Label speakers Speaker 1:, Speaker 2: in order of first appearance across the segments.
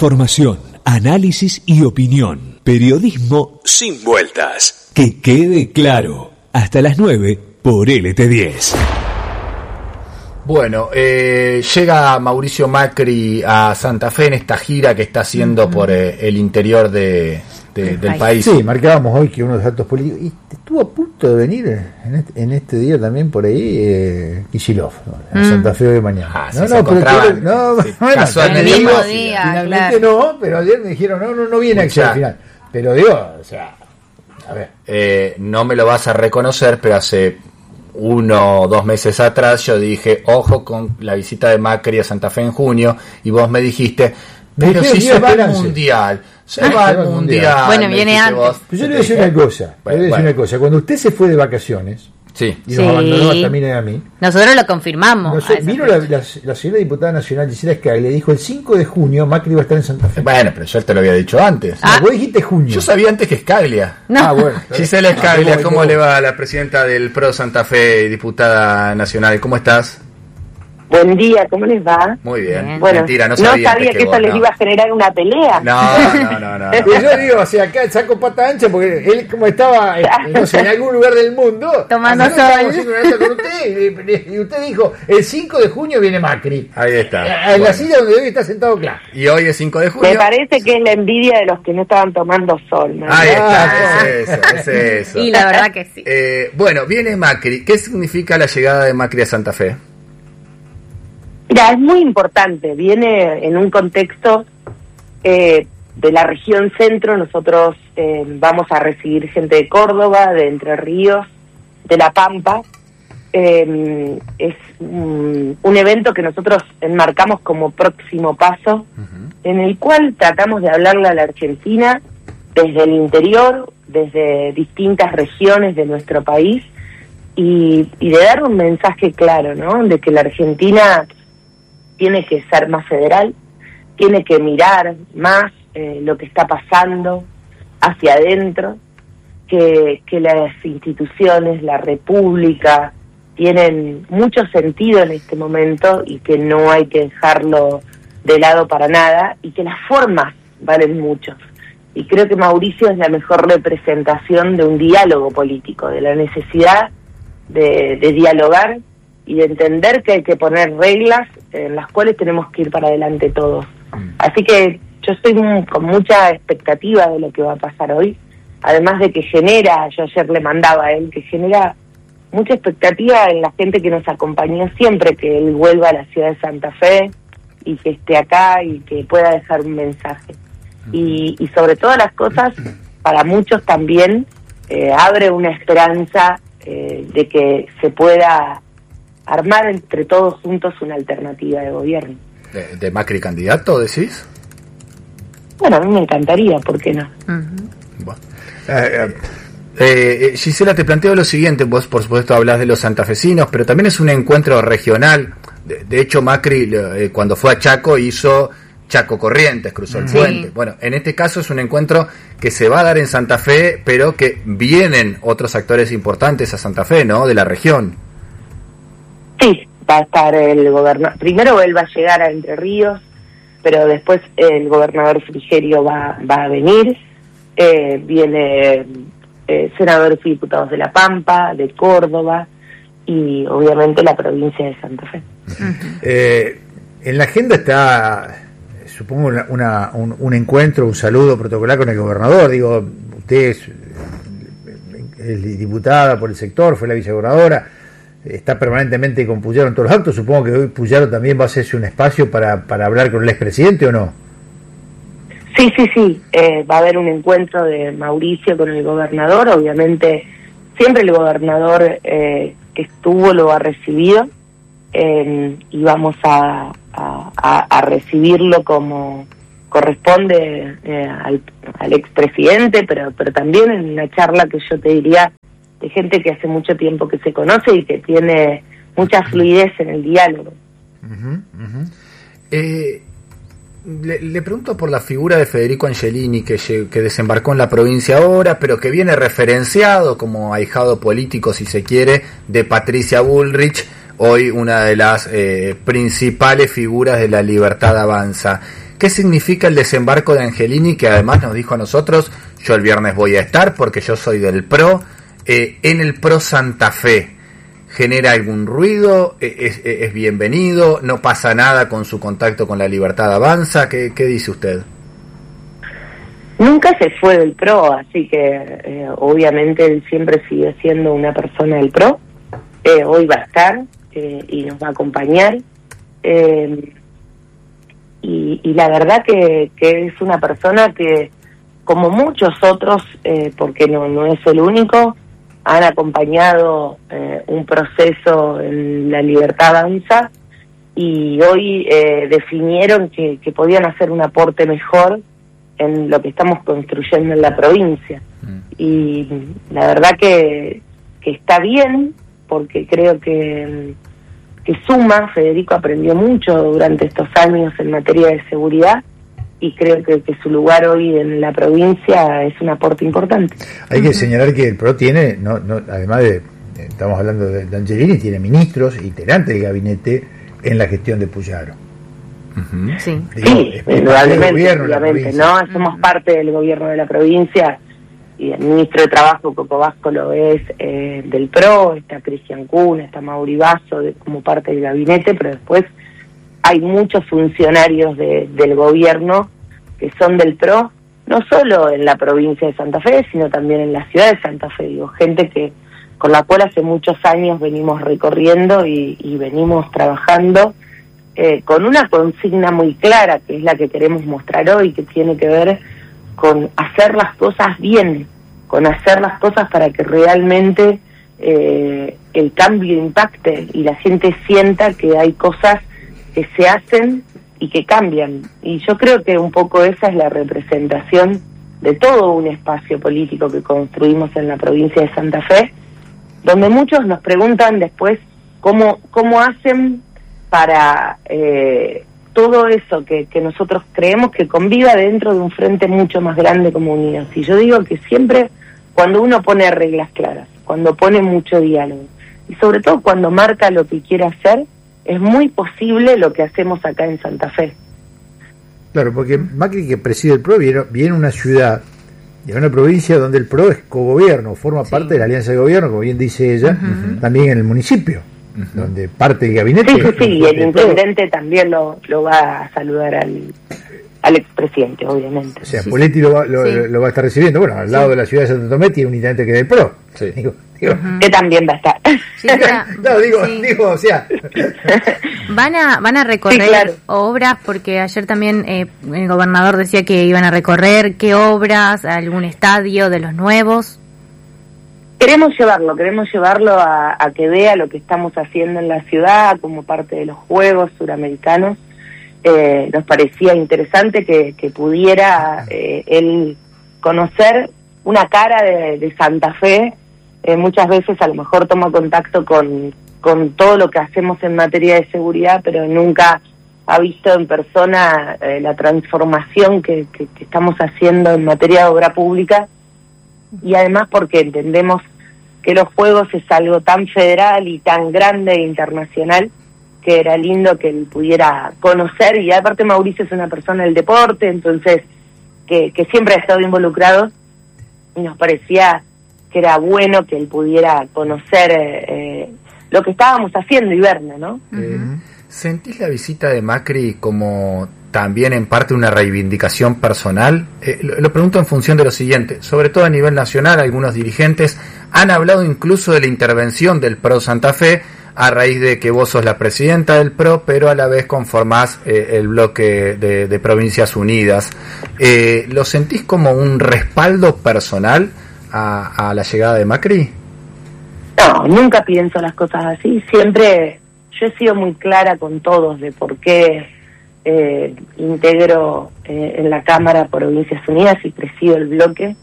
Speaker 1: Información, análisis y opinión. Periodismo sin vueltas. Que quede claro. Hasta las 9 por LT10.
Speaker 2: Bueno, llega Mauricio Macri a Santa Fe en esta gira que está haciendo por el interior del país.
Speaker 3: Sí, marcábamos hoy que uno de los actos políticos, y estuvo a punto de venir en este día también por ahí Kicillof, ¿no? En Santa Fe de mañana.
Speaker 2: Casualmente
Speaker 3: finalmente no, pero ayer me dijeron no viene Axel al final. Pero digo, o sea, a ver.
Speaker 2: No me lo vas a reconocer, pero hace 1 o 2 meses atrás yo dije, ojo con la visita de Macri a Santa Fe en junio, y vos me dijiste, pero si se va al mundial, se va al mundial.
Speaker 4: Bueno, viene antes.
Speaker 3: Yo le voy a decir una cosa, cuando usted se fue de vacaciones,
Speaker 2: sí,
Speaker 3: y nos abandonó también a mí,
Speaker 4: nosotros lo confirmamos.
Speaker 3: Vino la señora diputada nacional Gisela Scaglia, le dijo el 5 de junio Macri va a estar en Santa Fe.
Speaker 2: Bueno, pero yo te lo había dicho antes.
Speaker 3: Vos dijiste junio.
Speaker 2: Yo sabía antes que Scaglia.
Speaker 4: No.
Speaker 3: Bueno.
Speaker 2: Gisela Scaglia, ¿cómo le va a la presidenta del PRO Santa Fe y diputada nacional? ¿Cómo estás?
Speaker 5: Buen día, ¿cómo les va?
Speaker 2: Muy bien.
Speaker 5: Bueno,
Speaker 2: mentira, no
Speaker 5: sabía
Speaker 2: sabía
Speaker 5: que eso les iba a generar una pelea.
Speaker 2: No.
Speaker 3: Yo digo, o sea, acá saco pata ancha porque él como estaba, no sé, en algún lugar del mundo,
Speaker 4: tomando sol,
Speaker 3: haciendo una nota con usted, y usted dijo, el 5 de junio viene Macri.
Speaker 2: Ahí está.
Speaker 3: En la silla donde hoy está sentado Clark.
Speaker 2: Y hoy es 5 de junio.
Speaker 5: Me parece que es la envidia de los que no estaban tomando sol, ¿no?
Speaker 2: Ahí está, es eso.
Speaker 4: Y la verdad que sí.
Speaker 2: Bueno, viene Macri. ¿Qué significa la llegada de Macri a Santa Fe?
Speaker 5: Mira, es muy importante, viene en un contexto de la región centro. Nosotros vamos a recibir gente de Córdoba, de Entre Ríos, de La Pampa. Es un evento que nosotros enmarcamos como próximo paso, en el cual tratamos de hablarle a la Argentina desde el interior, desde distintas regiones de nuestro país, y de dar un mensaje claro, ¿no? De que la Argentina tiene que ser más federal, tiene que mirar más lo que está pasando hacia adentro, que las instituciones, la República, tienen mucho sentido en este momento y que no hay que dejarlo de lado para nada, y que las formas valen mucho. Y creo que Mauricio es la mejor representación de un diálogo político, de la necesidad de dialogar y de entender que hay que poner reglas en las cuales tenemos que ir para adelante todos. Así que yo estoy con mucha expectativa de lo que va a pasar hoy, además de que genera, yo ayer le mandaba a él, que genera mucha expectativa en la gente que nos acompañó siempre, que él vuelva a la ciudad de Santa Fe y que esté acá y que pueda dejar un mensaje. Y sobre todas las cosas, para muchos también abre una esperanza de que se pueda armar entre todos juntos una alternativa de gobierno.
Speaker 2: ¿De Macri candidato, decís?
Speaker 5: Bueno, a mí me encantaría, ¿por qué no?
Speaker 2: Bueno. Gisela, te planteo lo siguiente. Vos, por supuesto, hablás de los santafesinos, pero también es un encuentro regional. De hecho, Macri, cuando fue a Chaco, hizo Chaco Corrientes, cruzó el puente. Bueno, en este caso es un encuentro que se va a dar en Santa Fe, pero que vienen otros actores importantes a Santa Fe, ¿no? De la región.
Speaker 5: Sí, va a estar el gobernador. Primero él va a llegar a Entre Ríos, pero después el gobernador Frigerio va a venir. Viene senadores y diputados de La Pampa, de Córdoba y obviamente la provincia de Santa Fe.
Speaker 3: En la agenda está, supongo, un encuentro, un saludo protocolar con el gobernador. Digo, usted es diputada por el sector, fue la vicegobernadora, está permanentemente con Puyaro en todos los actos. Supongo que hoy Puyaro también va a hacerse un espacio para hablar con el expresidente, ¿o no?
Speaker 5: Sí. Va a haber un encuentro de Mauricio con el gobernador. Obviamente, siempre el gobernador que estuvo lo ha recibido, y vamos a recibirlo como corresponde al expresidente, pero también en una charla que yo te diría de gente que hace mucho tiempo que se conoce y que tiene mucha fluidez en el diálogo.
Speaker 2: Le pregunto por la figura de Federico Angelini, que desembarcó en la provincia ahora, pero que viene referenciado como ahijado político, si se quiere, de Patricia Bullrich, hoy una de las principales figuras de La Libertad Avanza. ¿Qué significa el desembarco de Angelini, que además nos dijo a nosotros, yo el viernes voy a estar porque yo soy del PRO, en el PRO Santa Fe? ¿Genera algún ruido? ¿Es bienvenido? ¿No pasa nada con su contacto con La Libertad Avanza? ¿Qué dice usted?
Speaker 5: Nunca se fue del PRO, así que obviamente él siempre sigue siendo una persona del PRO. Hoy va a estar y nos va a acompañar. Y la verdad que es una persona que, como muchos otros, porque no es el único, han acompañado un proceso en La Libertad Avanza y hoy definieron que podían hacer un aporte mejor en lo que estamos construyendo en la provincia. Y la verdad que está bien, porque creo que suma. Federico aprendió mucho durante estos años en materia de seguridad y creo que su lugar hoy en la provincia es un aporte importante.
Speaker 3: Hay que señalar que el PRO tiene, además de, estamos hablando de Angelini, tiene ministros y integrantes del gabinete en la gestión de Puyaro.
Speaker 5: Sí, indudablemente, obviamente, ¿no? Somos parte del gobierno de la provincia y el ministro de Trabajo, Coco Vasco, lo es del PRO, está Cristian Cuna, está Mauri Basso como parte del gabinete, pero después hay muchos funcionarios del gobierno que son del PRO, no solo en la provincia de Santa Fe, sino también en la ciudad de Santa Fe, digo, gente con la cual hace muchos años venimos recorriendo y venimos trabajando con una consigna muy clara, que es la que queremos mostrar hoy, que tiene que ver con hacer las cosas bien, con hacer las cosas para que realmente el cambio impacte y la gente sienta que hay cosas que se hacen y que cambian. Y yo creo que un poco esa es la representación de todo un espacio político que construimos en la provincia de Santa Fe, donde muchos nos preguntan después cómo hacen para todo eso que nosotros creemos que conviva dentro de un frente mucho más grande como Unidos. Y yo digo que siempre cuando uno pone reglas claras, cuando pone mucho diálogo y sobre todo cuando marca lo que quiere hacer, es muy posible lo que hacemos acá en Santa Fe.
Speaker 3: Claro, porque Macri, que preside el PRO, viene a una ciudad y a una provincia donde el PRO es cogobierno, forma parte de la alianza de gobierno, como bien dice ella, también en el municipio, donde parte del gabinete...
Speaker 5: Sí, y el intendente también lo va a saludar al expresidente, obviamente.
Speaker 3: O sea, Poletti lo va a estar recibiendo. Bueno, al lado de la ciudad de Santo Tomé tiene un intendente que es del PRO.
Speaker 2: Sí.
Speaker 5: Que también va a estar.
Speaker 4: Sí,
Speaker 3: digo, o sea...
Speaker 4: Van a recorrer obras, porque ayer también el gobernador decía que iban a recorrer. ¿Qué obras? ¿Algún estadio de los nuevos?
Speaker 5: Queremos llevarlo a que vea lo que estamos haciendo en la ciudad como parte de los Juegos Suramericanos. Nos parecía interesante que pudiera él conocer una cara de Santa Fe. Muchas veces a lo mejor toma contacto con todo lo que hacemos en materia de seguridad, pero nunca ha visto en persona la transformación que estamos haciendo en materia de obra pública, y además porque entendemos que los Juegos es algo tan federal y tan grande e internacional que era lindo que él pudiera conocer. Y aparte Mauricio es una persona del deporte, entonces que siempre ha estado involucrado, y nos parecía que era bueno que él pudiera conocer lo que estábamos haciendo y verlo, ¿no?
Speaker 2: ¿Sentís la visita de Macri como también en parte una reivindicación personal? Lo pregunto en función de lo siguiente: sobre todo a nivel nacional, algunos dirigentes han hablado incluso de la intervención del PRO Santa Fe a raíz de que vos sos la presidenta del PRO, pero a la vez conformás el bloque de Provincias Unidas. ¿Lo sentís como un respaldo personal a la llegada de Macri?
Speaker 5: No, nunca pienso las cosas así. Siempre yo he sido muy clara con todos de por qué integro en la Cámara Provincias Unidas y presido el bloque.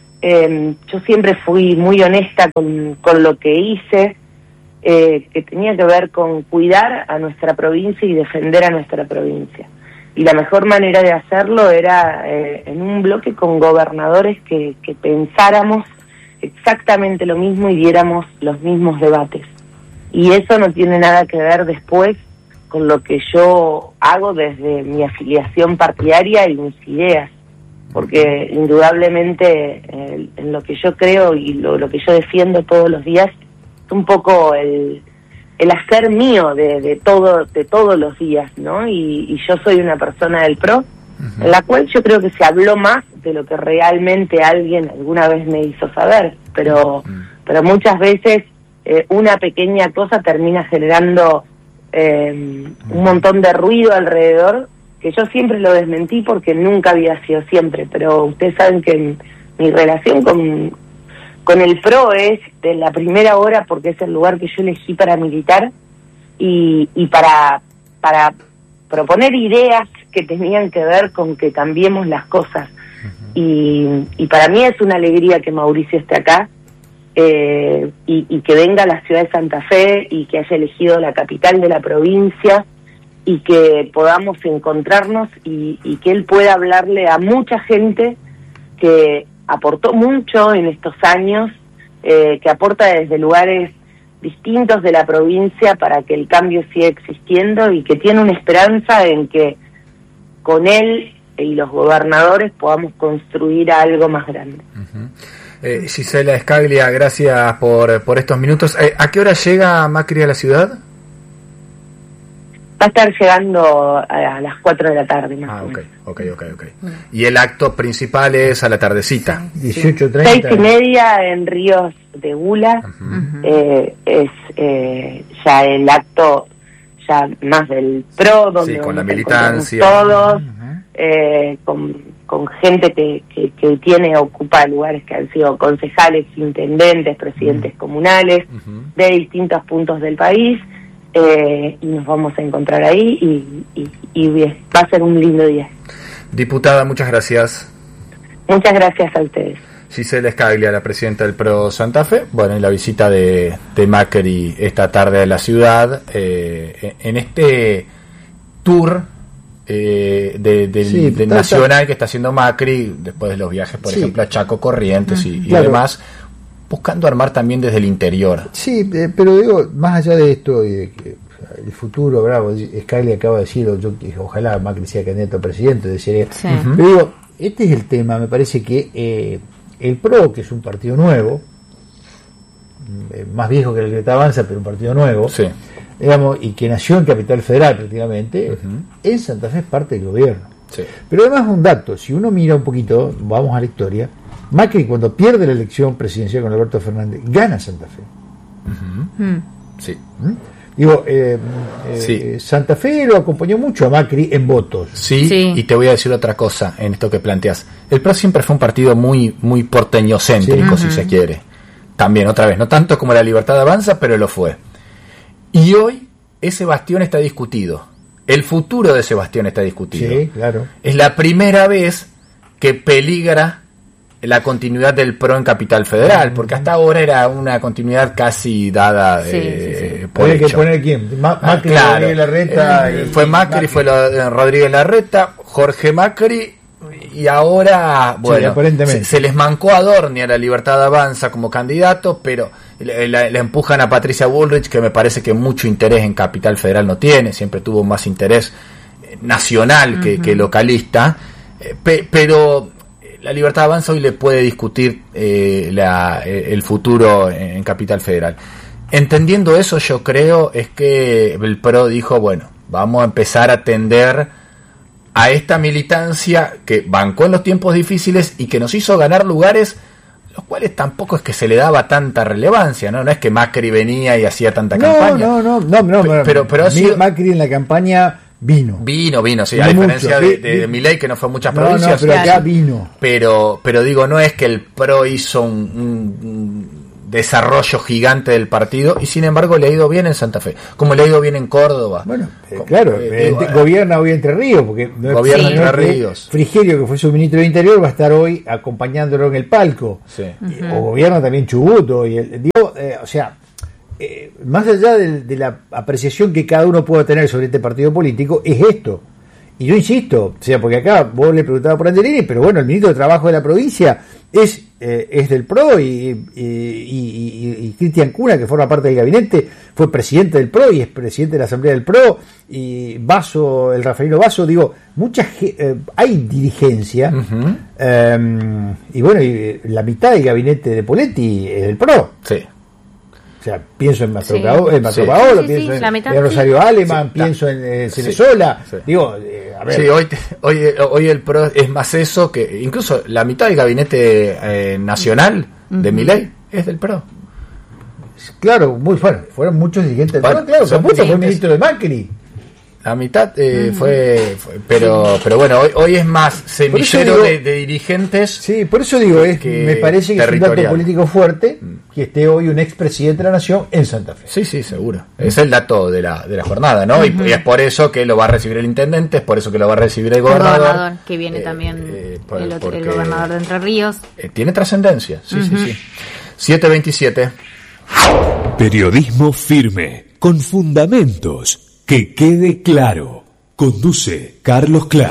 Speaker 5: Yo siempre fui muy honesta con lo que hice, que tenía que ver con cuidar a nuestra provincia y defender a nuestra provincia. Y la mejor manera de hacerlo era en un bloque con gobernadores que pensáramos exactamente lo mismo y diéramos los mismos debates. Y eso no tiene nada que ver después con lo que yo hago desde mi afiliación partidaria y mis ideas, porque indudablemente en lo que yo creo y lo que yo defiendo todos los días es un poco el hacer mío de todos los días, ¿no? Y yo soy una persona del PRO, en la cual yo creo que se habló más de lo que realmente alguien alguna vez me hizo saber, pero muchas veces una pequeña cosa termina generando un montón de ruido alrededor, que yo siempre lo desmentí porque nunca había sido siempre, pero ustedes saben que mi relación con el PRO es de la primera hora, porque es el lugar que yo elegí para militar y para proponer ideas que tenían que ver con que cambiemos las cosas. Y para mí es una alegría que Mauricio esté acá, y que venga a la ciudad de Santa Fe y que haya elegido la capital de la provincia y que podamos encontrarnos y que él pueda hablarle a mucha gente que aportó mucho en estos años, que aporta desde lugares distintos de la provincia para que el cambio siga existiendo y que tiene una esperanza en que con él y los gobernadores podamos construir algo más grande.
Speaker 2: Gisela Scaglia, gracias por estos minutos. ¿A qué hora llega Macri a la ciudad?
Speaker 5: Va a estar llegando a las 4 de la tarde más o menos.
Speaker 2: Ok. Y el acto principal es a la tardecita.
Speaker 3: 18:30.
Speaker 5: 6:30 en Ríos de Gula. Es ya el acto ya más del PRO, donde
Speaker 2: sí, con la
Speaker 5: nos
Speaker 2: militancia.
Speaker 5: Todos, con gente que ocupa lugares que han sido concejales, intendentes, presidentes comunales de distintos puntos del país. Y nos vamos a encontrar ahí y va a ser un lindo día.
Speaker 2: Diputada, muchas gracias.
Speaker 5: Muchas gracias a ustedes.
Speaker 2: Gisela Scaglia, la presidenta del PRO Santa Fe. Bueno, en la visita de Macri esta tarde a la ciudad, en este tour del nacional que está haciendo Macri, después de los viajes, por ejemplo, a Chaco, Corrientes y demás, buscando armar también desde el interior.
Speaker 3: Sí, pero digo, más allá de esto y de que el futuro, bravo, Scaglia acaba de decirlo, ojalá Macri sea candidato a presidente, desearía. Pero digo, este es el tema, me parece que el PRO, que es un partido nuevo, más viejo que la Libertad Avanza, pero un partido nuevo, digamos, y que nació en Capital Federal prácticamente, en Santa Fe es parte del gobierno. Pero además un dato, si uno mira un poquito, vamos a la historia, Macri, cuando pierde la elección presidencial con Alberto Fernández, gana Santa Fe. Digo, Santa Fe lo acompañó mucho a Macri en votos.
Speaker 2: Sí, y te voy a decir otra cosa en esto que planteas. El PRO siempre fue un partido muy porteñocéntrico, si se quiere. También, otra vez, no tanto como la Libertad Avanza, pero lo fue. Y hoy ese bastión está discutido. El futuro de ese bastión está discutido.
Speaker 3: Sí, claro.
Speaker 2: Es la primera vez que peligra la continuidad del PRO en Capital Federal, porque hasta ahora era una continuidad casi dada por hecho.
Speaker 3: ¿Hay que poner quién? Macri,
Speaker 2: claro.
Speaker 3: Rodríguez Larreta.
Speaker 2: Fue Macri, fue Rodríguez Larreta, Jorge Macri, y ahora, bueno, se les mancó a Dorni a la Libertad Avanza como candidato, pero le empujan a Patricia Bullrich, que me parece que mucho interés en Capital Federal no tiene, siempre tuvo más interés nacional que localista, pero la Libertad Avanza hoy le puede discutir el futuro en Capital Federal. Entendiendo eso, yo creo es que el PRO dijo, bueno, vamos a empezar a atender a esta militancia que bancó en los tiempos difíciles y que nos hizo ganar lugares, los cuales tampoco es que se le daba tanta relevancia, no es que Macri venía y hacía tanta campaña. No, pero
Speaker 3: Macri en la campaña vino,
Speaker 2: sí, a diferencia de Milei, que no fue a muchas provincias.
Speaker 3: Pero acá vino.
Speaker 2: Pero digo, no es que el PRO hizo un desarrollo gigante del partido, y sin embargo le ha ido bien en Santa Fe, como le ha ido bien en Córdoba.
Speaker 3: Bueno, claro, gobierna hoy Entre Ríos, porque
Speaker 2: gobierna Entre Ríos.
Speaker 3: Frigerio, que fue su ministro de Interior, va a estar hoy acompañándolo en el palco. O gobierna también Chubut, más allá de la apreciación que cada uno pueda tener sobre este partido político, es esto. Y yo insisto, o sea, porque acá vos le preguntabas por Angelini, pero bueno, el ministro de Trabajo de la provincia es del PRO y Cristian Cuna, que forma parte del gabinete, fue presidente del PRO y es presidente de la Asamblea del PRO, y Basso, el Rafaelino Basso, digo, hay dirigencia, y bueno, y la mitad del gabinete de Poletti es del PRO.
Speaker 2: Sí.
Speaker 3: O sea, pienso en Mastro Paolo, pienso en Rosario Aleman, pienso en Cenesola. Digo, a ver.
Speaker 2: Sí, hoy el PRO es más eso que incluso la mitad del gabinete nacional de Milei es del PRO.
Speaker 3: Claro, fueron muchos dirigentes del PRO, claro, Caputo fue ministro de Macri.
Speaker 2: La mitad fue pero bueno, hoy es más semillero de dirigentes.
Speaker 3: Sí, por eso digo, me parece que es un dato político fuerte que esté hoy un expresidente de la Nación en Santa Fe.
Speaker 2: Sí, seguro. Es el dato de la jornada, ¿no? Y es por eso que lo va a recibir el intendente, es por eso que lo va a recibir el gobernador.
Speaker 4: Que viene también el gobernador de Entre Ríos.
Speaker 2: Tiene trascendencia, sí. 7:27.
Speaker 1: Periodismo firme, con fundamentos. Que quede claro. Conduce Carlos Clá.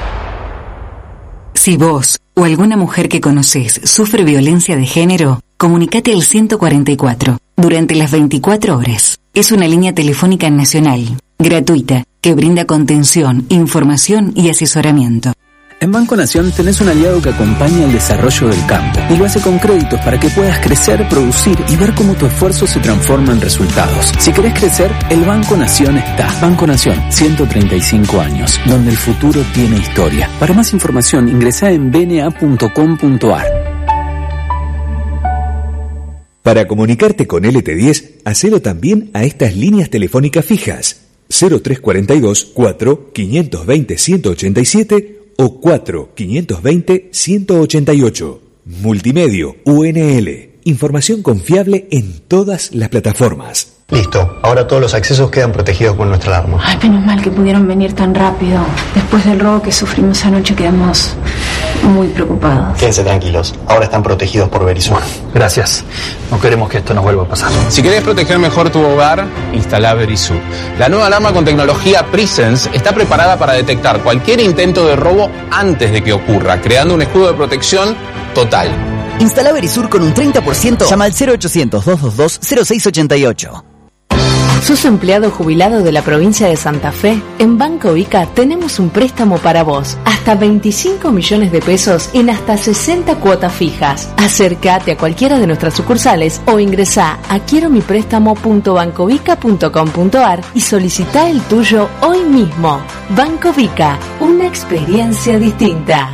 Speaker 6: Si vos o alguna mujer que conocés sufre violencia de género, comunicate al 144 durante las 24 horas. Es una línea telefónica nacional, gratuita, que brinda contención, información y asesoramiento.
Speaker 7: En Banco Nación tenés un aliado que acompaña el desarrollo del campo y lo hace con créditos para que puedas crecer, producir y ver cómo tu esfuerzo se transforma en resultados. Si querés crecer, el Banco Nación está. Banco Nación, 135 años, donde el futuro tiene historia. Para más información, ingresá en bna.com.ar.
Speaker 1: Para comunicarte con LT10, hacelo también a estas líneas telefónicas fijas: 0342 4 520 187 o 4-520-188. Multimedio UNL. Información confiable en todas las plataformas.
Speaker 8: Listo, ahora todos los accesos quedan protegidos con nuestra alarma.
Speaker 9: Ay, menos mal que pudieron venir tan rápido. Después del robo que sufrimos anoche quedamos muy preocupados.
Speaker 8: Quédense tranquilos, ahora están protegidos por Verizon.
Speaker 10: Gracias, no queremos que esto nos vuelva a pasar.
Speaker 11: Si querés proteger mejor tu hogar, instala Verizon. La nueva alarma con tecnología Presence está preparada para detectar cualquier intento de robo antes de que ocurra, creando un escudo de protección total.
Speaker 12: Instala Verisur con un 30%. Llama al 0800-222-0688.
Speaker 13: ¿Sos empleado jubilado de la provincia de Santa Fe? En Banco Ica tenemos un préstamo para vos. Hasta 25 millones de pesos en hasta 60 cuotas fijas. Acércate a cualquiera de nuestras sucursales o ingresá a quieromiprestamo.bancovica.com.ar y solicitá el tuyo hoy mismo. Banco Vica, una experiencia distinta.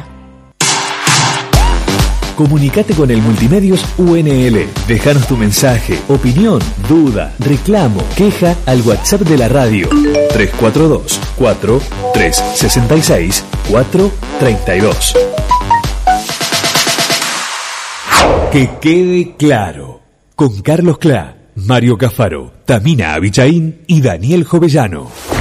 Speaker 1: Comunicate con el Multimedios UNL. Déjanos tu mensaje, opinión, duda, reclamo, queja al WhatsApp de la radio 342-4-366-432. Que quede claro. Con Carlos Clá, Mario Cafaro, Tamina Abichaín y Daniel Jovellano.